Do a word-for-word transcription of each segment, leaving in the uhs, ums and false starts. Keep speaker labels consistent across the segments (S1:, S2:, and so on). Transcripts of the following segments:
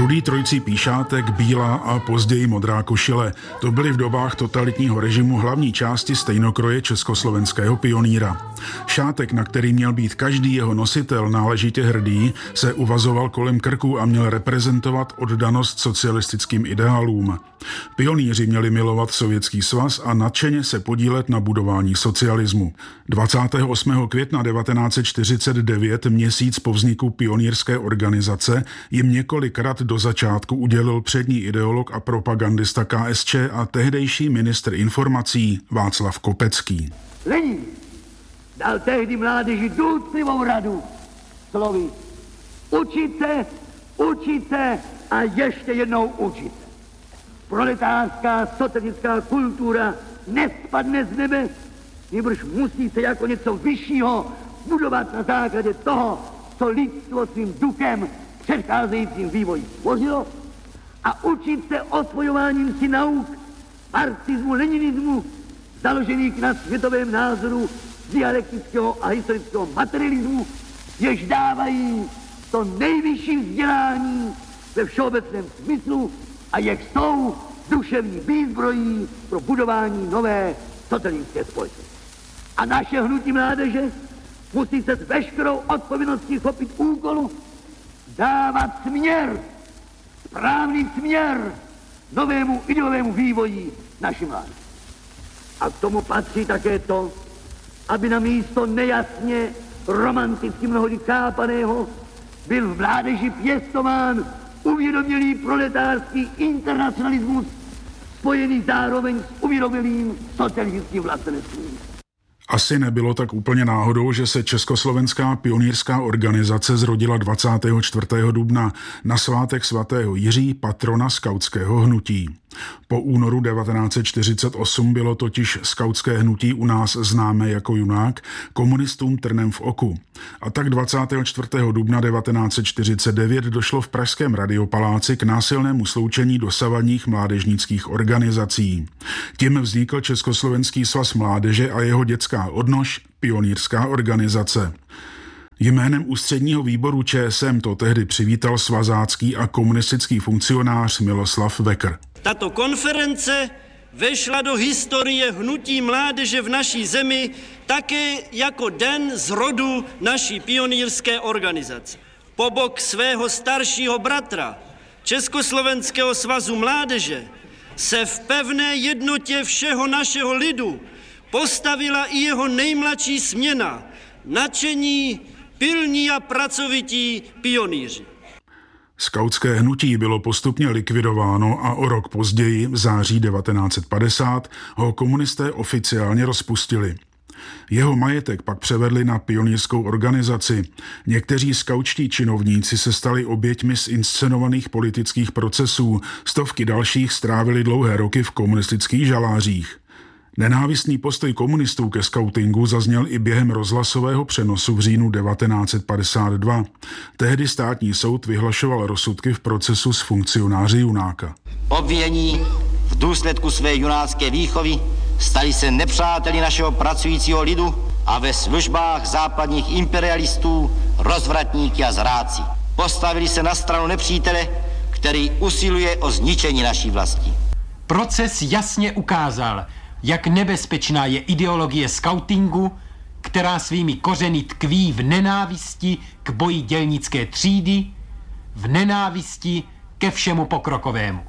S1: Rudý trojcí šátek, bílá a později modrá košile. To byly v dobách totalitního režimu hlavní části stejnokroje československého pionýra. Šátek, na který měl být každý jeho nositel náležitě hrdý, se uvazoval kolem krku a měl reprezentovat oddanost socialistickým ideálům. Pionýři měli milovat Sovětský svaz a nadšeně se podílet na budování socialismu. dvacátého osmého května devatenáct set čtyřicet devět, měsíc po vzniku pionýrské organizace, jim několikrát do začátku udělil přední ideolog a propagandista K S Č a tehdejší ministr informací Václav Kopecký.
S2: Lenin dal tehdy mládeži důtřivou radu slovy: učit se, učit se a ještě jednou učit. Proletářská socialistická kultura nespadne z nebe, nebož musí se jako něco vyššího budovat na základě toho, co lidstvo svým duchem předcházejícím vývoji stvořilo, a učit se osvojováním si nauk marxismu, leninismu, založených na světovém názoru dialektického a historického materialismu, jež dávají to nejvyšší vzdělání ve všeobecném smyslu a jež jsou duševní výzbrojí pro budování nové socialistické společnosti. A naše hnutí mládeže musí se s veškerou odpovědností chopit úkolu dávat směr, správný směr novému ideovému vývoji naší mládeže. A k tomu patří také to, aby na místo nejasně romanticky mnohdy chápaného byl v mládeži pěstován uvědomělý proletářský internacionalismus spojený zároveň s uvědomělým socialistickým vlastenectvím.
S1: Asi nebylo tak úplně náhodou, že se Československá pionýrská organizace zrodila dvacátého čtvrtého dubna na svátek svatého Jiří, patrona skautského hnutí. Po únoru devatenáct set čtyřicet osm bylo totiž skautské hnutí u nás známé jako Junák, komunistům trnem v oku. A tak dvacátého čtvrtého dubna devatenáct set čtyřicet devět došlo v pražském Radiopaláci k násilnému sloučení dosavadních mládežnických organizací. Tím vznikl Československý svaz mládeže a jeho dětská odnož Pionýrská organizace. Jménem ústředního výboru Č S M to tehdy přivítal svazácký a komunistický funkcionář Miloslav Vekr.
S3: Tato konference vešla do historie hnutí mládeže v naší zemi také jako den zrodu naší pionýrské organizace. Po bok svého staršího bratra, Československého svazu mládeže, se v pevné jednotě všeho našeho lidu postavila i jeho nejmladší směna, nadšení, pilní a pracovití pionýři.
S1: Skautské hnutí bylo postupně likvidováno a o rok později, v září devatenáct set padesát, ho komunisté oficiálně rozpustili. Jeho majetek pak převedli na pionýrskou organizaci. Někteří skautští činovníci se stali oběťmi zinscenovaných politických procesů, stovky dalších strávili dlouhé roky v komunistických žalářích. Nenávistný postoj komunistů ke skautingu zazněl i během rozhlasového přenosu v říjnu devatenáct set padesát dva. Tehdy státní soud vyhlašoval rozsudky v procesu s funkcionáři Junáka.
S4: Obvinění v důsledku své junácké výchovy stali se nepřáteli našeho pracujícího lidu a ve službách západních imperialistů, rozvratníky a zrádci. Postavili se na stranu nepřítele, který usiluje o zničení naší vlasti.
S5: Proces jasně ukázal, jak nebezpečná je ideologie skautingu, která svými kořeny tkví v nenávisti k boji dělnické třídy, v nenávisti ke všemu pokrokovému.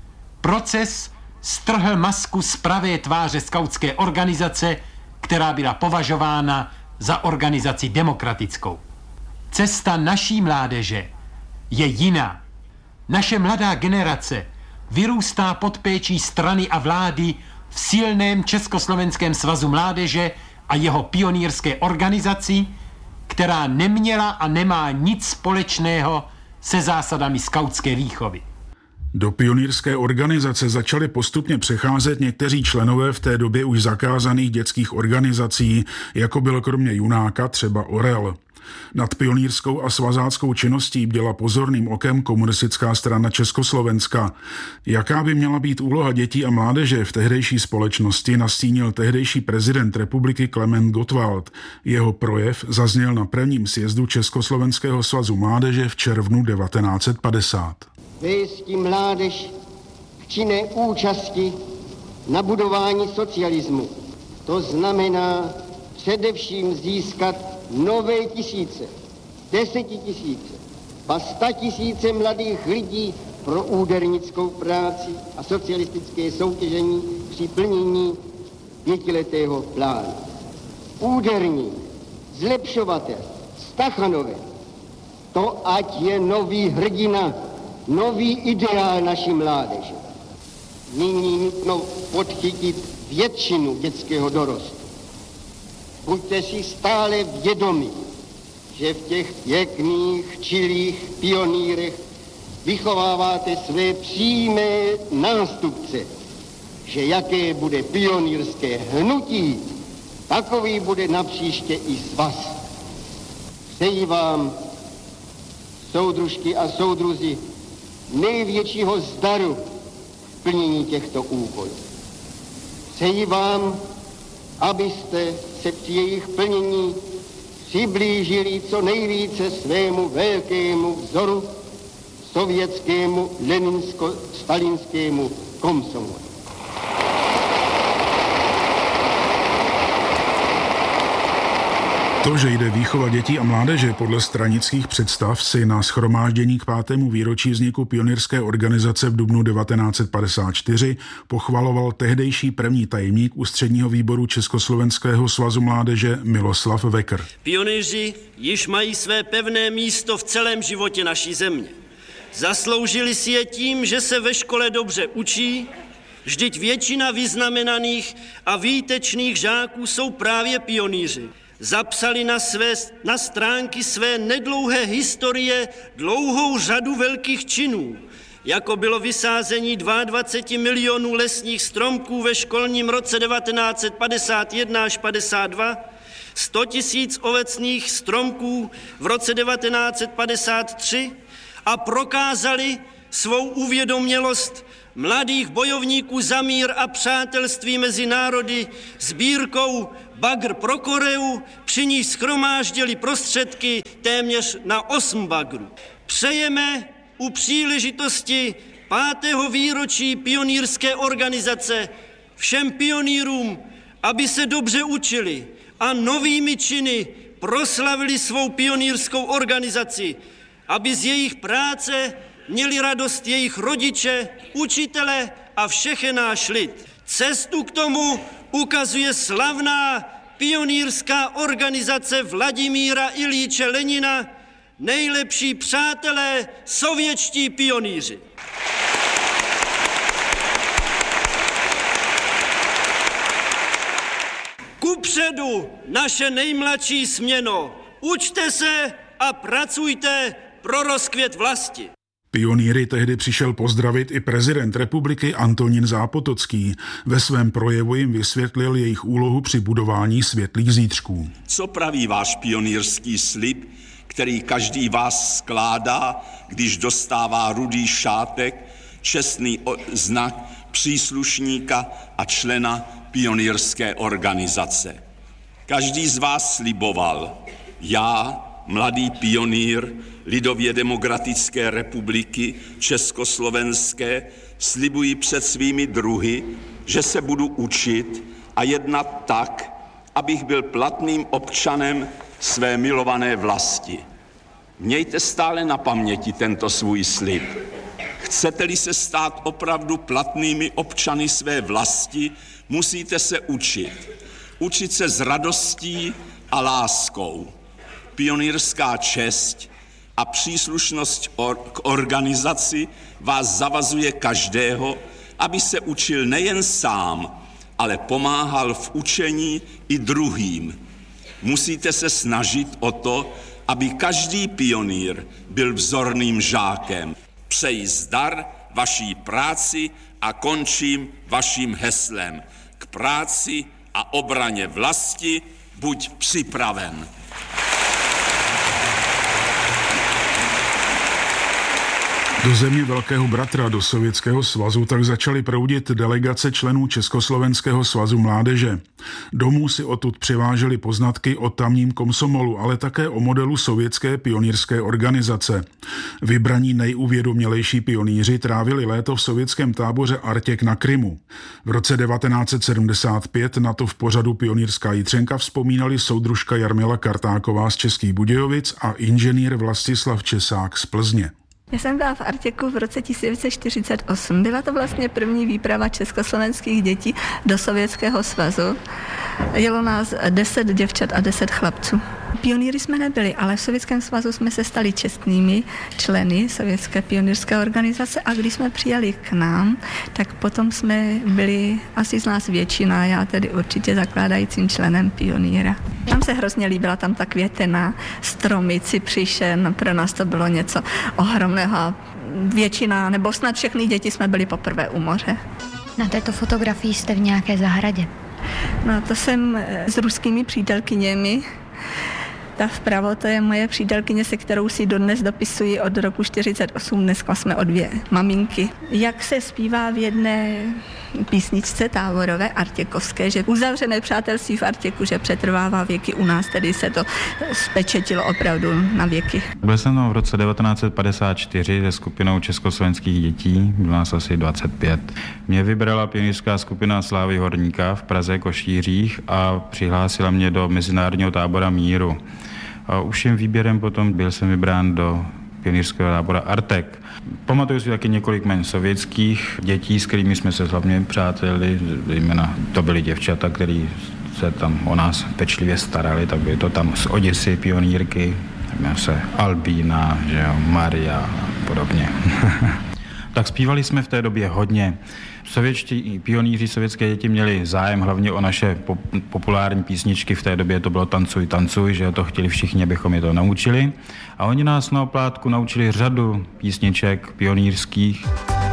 S5: Proces strhl masku z pravé tváře skautské organizace, která byla považována za organizaci demokratickou. Cesta naší mládeže je jiná. Naše mladá generace vyrůstá pod péčí strany a vlády v silném Československém svazu mládeže a jeho pionýrské organizaci, která neměla a nemá nic společného se zásadami skautské výchovy.
S1: Do pionýrské organizace začali postupně přecházet někteří členové v té době už zakázaných dětských organizací, jako byl kromě Junáka třeba Orel. Nad pionýrskou a svazáckou činností bděla pozorným okem Komunistická strana Československa. Jaká by měla být úloha dětí a mládeže v tehdejší společnosti, nastínil tehdejší prezident republiky Klement Gottwald. Jeho projev zazněl na prvním sjezdu Československého svazu mládeže v červnu devatenáct set padesát.
S6: Vést mládež k činné účasti na budování socialismu. To znamená především získat nové tisíce, desetitisíce, a statisíce mladých lidí pro údernickou práci a socialistické soutěžení při plnění pětiletého plánu. Úderník, zlepšovatel, Stachanové, to ať je nový hrdina, nový ideál naší mládeže. Nyní nutno podchytit většinu dětského dorostu. Buďte si stále vědomi, že v těch pěkných, čilých pionýrech vychováváte své přímé nástupce, že jaké bude pionýrské hnutí, takový bude napříště i svaz. Přeji vám, soudružky a soudruzi, největšího zdaru v plnění těchto úkolů. Přeji vám, abyste se při jejich plnění přiblížili co nejvíce svému velkému vzoru, sovětskému leninsko-stalinskému komsomolu.
S1: To, že jde výchova dětí a mládeže podle stranických představ, si na shromáždění k pátému výročí vzniku pionýrské organizace v dubnu devatenáct set padesát čtyři pochvaloval tehdejší první tajemník Ústředního výboru Československého svazu mládeže Miloslav Vekr.
S3: Pionýři již mají své pevné místo v celém životě naší země. Zasloužili si je tím, že se ve škole dobře učí, vždyť většina vyznamenaných a výtečných žáků jsou právě pionýři. Zapsali na, své, na stránky své nedlouhé historie dlouhou řadu velkých činů, jako bylo vysázení dvacet dva milionů lesních stromků ve školním roce devatenáct set padesát jedna až padesát dva, sto tisíc ovocných stromků v roce devatenáct set padesát tři a prokázali svou uvědomělost mladých bojovníků za mír a přátelství mezi národy sbírkou Bagr pro Koreu, při níž shromáždili prostředky téměř na osm bagrů. Přejeme u příležitosti pátého výročí pionýrské organizace všem pionýrům, aby se dobře učili a novými činy proslavili svou pionýrskou organizaci, aby z jejich práce měli radost jejich rodiče, učitele a všechen náš lid. Cestu k tomu ukazuje slavná pionýrská organizace Vladimíra Iljiče Lenina, nejlepší přátelé sovětští pionýři. Kupředu naše nejmladší směno, učte se a pracujte pro rozkvět vlasti.
S1: Pionýry tehdy přišel pozdravit i prezident republiky Antonín Zápotocký. Ve svém projevu jim vysvětlil jejich úlohu při budování světlých zítřků.
S7: Co praví váš pionýrský slib, který každý vás skládá, když dostává rudý šátek, čestný znak příslušníka a člena pionýrské organizace? Každý z vás sliboval: já, mladý pionýr Lidově demokratické republiky Československé, slibuji před svými druhy, že se budu učit a jednat tak, abych byl platným občanem své milované vlasti. Mějte stále na paměti tento svůj slib. Chcete-li se stát opravdu platnými občany své vlasti, musíte se učit. Učit se s radostí a láskou. Pionýrská čest a příslušnost or- k organizaci vás zavazuje každého, aby se učil nejen sám, ale pomáhal v učení i druhým. Musíte se snažit o to, aby každý pionýr byl vzorným žákem. Přeji zdar vaší práci a končím vaším heslem. K práci a obraně vlasti buď připraven.
S1: Do země Velkého bratra, do Sovětského svazu, tak začaly proudit delegace členů Československého svazu mládeže. Domů si odtud přiváželi poznatky o tamním komsomolu, ale také o modelu sovětské pionýrské organizace. Vybraní nejuvědomělejší pionýři trávili léto v sovětském táboře Artěk na Krymu. V roce devatenáct set sedmdesát pět na to v pořadu Pionýrská jitřenka vzpomínali soudružka Jarmila Kartáková z Českých Budějovic a inženýr Vlastislav Česák z Plzně.
S8: Já jsem byla v Artěku v roce tisíc devět set čtyřicet osm. Byla to vlastně první výprava československých dětí do Sovětského svazu. Jelo nás deset děvčat a deset chlapců. Pionýry jsme nebyli, ale v Sovětském svazu jsme se stali čestnými členy Sovětské pionýrské organizace a když jsme přijeli k nám, tak potom jsme byli asi z nás většina, já tedy určitě zakládajícím členem pionýra. Tam se hrozně líbila tam ta květena, stromy, cypřišen, pro nás to bylo něco ohromného. Většina, nebo snad všechny děti jsme byli poprvé u moře.
S9: Na této fotografii jste v nějaké zahradě.
S8: No to jsem s ruskými přítelkyněmi. Ta vpravo, to je moje přítelkyně, se kterou si dodnes dopisuji od roku čtyřicet osm, dneska jsme o dvě maminky. Jak se zpívá v jedné písničce táborové artěkovské, že uzavřené přátelství v Artěku, že přetrvává věky, u nás tedy se to spečetilo opravdu na věky.
S10: Byl jsem tam v roce devatenáct set padesát čtyři se skupinou československých dětí, bylo nás asi dvacet pět. Mě vybrala pionýrská skupina Slávy Horníka v Praze Košířích a přihlásila mě do Mezinárodního tábora míru. A užším výběrem potom byl jsem vybrán do pionýrského tábora Artek. Pamatuju si taky několik jmen sovětských dětí, s kterými jsme se hlavně přáteli, zejména to byly děvčata, který se tam o nás pečlivě starali, tak byly to tam z Oděsy pionýrky, jmenuje se Albína, že jo, Maria a podobně. Tak zpívali jsme v té době hodně. Sovětští pionýři, sovětské děti měli zájem hlavně o naše pop- populární písničky, v té době to bylo Tancuj, tancuj, že to chtěli všichni, abychom je to naučili. A oni nás na oplátku naučili řadu písniček pionýrských.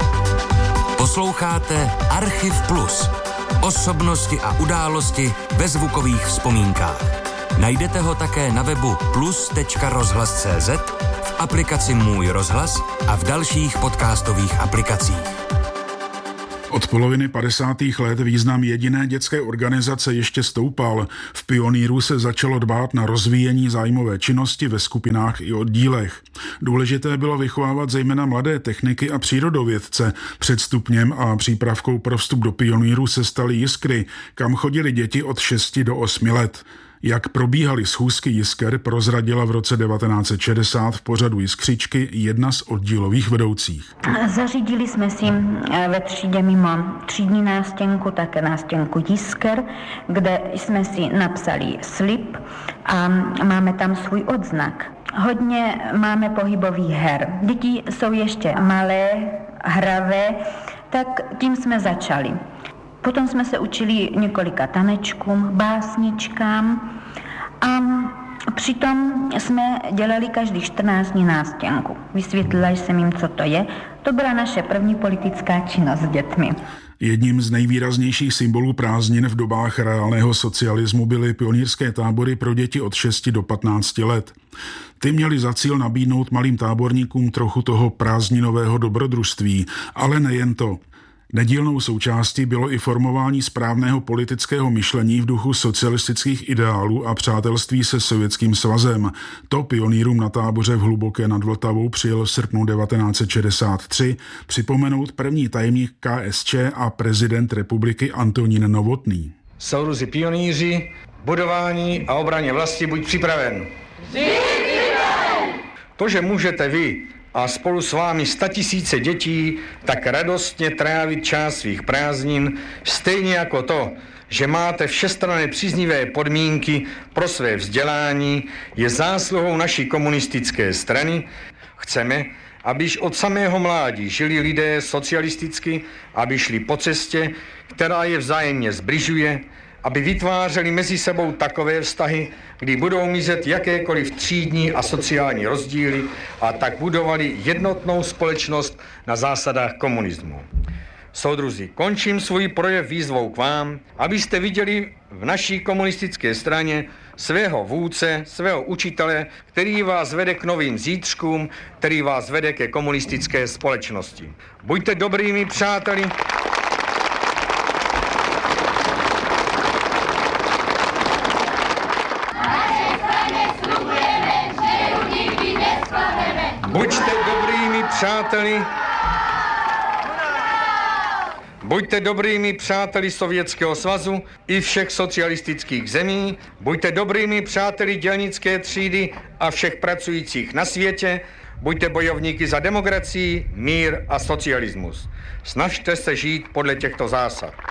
S11: Posloucháte Archiv Plus. Osobnosti a události ve zvukových vzpomínkách. Najdete ho také na webu plus tečka rozhlas tečka cé zet, v aplikaci Můj rozhlas a v dalších podcastových aplikacích.
S1: Od poloviny padesátých let význam jediné dětské organizace ještě stoupal. V pionýru se začalo dbát na rozvíjení zájmové činnosti ve skupinách i oddílech. Důležité bylo vychovávat zejména mladé techniky a přírodovědce. Předstupněm a přípravkou pro vstup do pionýru se staly Jiskry, kam chodili děti od šesti do osmi let. Jak probíhaly schůzky Jisker, prozradila v roce devatenáct set šedesát v pořadu Jiskřičky jedna z oddílových vedoucích.
S12: Zařídili jsme si ve třídě mimo třídní nástěnku také nástěnku Jisker, kde jsme si napsali slib a máme tam svůj odznak. Hodně máme pohybových her. Děti jsou ještě malé, hravé, tak tím jsme začali. Potom jsme se učili několika tanečkům, básničkám a přitom jsme dělali každý čtrnáct dní nástěnku. Vysvětlila jsem jim, co to je. To byla naše první politická činnost s dětmi.
S1: Jedním z nejvýraznějších symbolů prázdnin v dobách reálného socialismu byly pionýrské tábory pro děti od šesti do patnácti let. Ty měly za cíl nabídnout malým táborníkům trochu toho prázdninového dobrodružství, ale nejen to. Nedílnou součástí bylo i formování správného politického myšlení v duchu socialistických ideálů a přátelství se Sovětským svazem. To pionýrům na táboře v Hluboké nad Vltavou přijel v srpnu devatenáct set šedesát tři připomenout první tajemník K S Č a prezident republiky Antonín Novotný.
S13: Soudruzi pionýři, budování a obraně vlasti buď připraven. To, že můžete vy a spolu s vámi statisíce dětí tak radostně trávit část svých prázdnin, stejně jako to, že máte všestranné příznivé podmínky pro své vzdělání, je zásluhou naší komunistické strany. Chceme, aby již od samého mládí žili lidé socialisticky, aby šli po cestě, která je vzájemně zbližuje, aby vytvářeli mezi sebou takové vztahy, kdy budou mizet jakékoliv třídní a sociální rozdíly a tak budovali jednotnou společnost na zásadách komunismu. Soudruzi, končím svůj projev výzvou k vám, abyste viděli v naší komunistické straně svého vůdce, svého učitele, který vás vede k novým zítřkům, který vás vede ke komunistické společnosti. Buďte dobrými přáteli. Buďte dobrými přáteli. Buďte dobrými přáteli Sovětského svazu i všech socialistických zemí. Buďte dobrými přáteli dělnické třídy a všech pracujících na světě. Buďte bojovníky za demokracii, mír a socialismus. Snažte se žít podle těchto zásad.